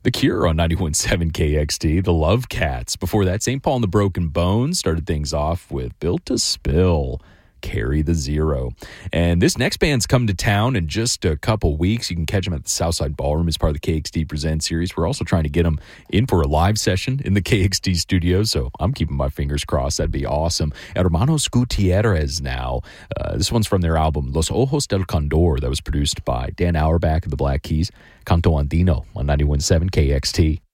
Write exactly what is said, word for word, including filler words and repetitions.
The Cure on ninety-one point seven K X T, the Love Cats. Before that, Saint Paul and the Broken Bones started things off with Built to Spill, Carry the Zero. And this next band's coming to town in just a couple weeks. You can catch them at the Southside Ballroom as part of the K X T Present series. We're also trying to get them in for a live session in the K X T studios, so I'm keeping my fingers crossed. That'd be awesome. Hermanos Gutierrez now. Uh, this one's from their album Los Ojos del Condor that was produced by Dan Auerbach of the Black Keys. Canto Andino on ninety-one point seven K X T.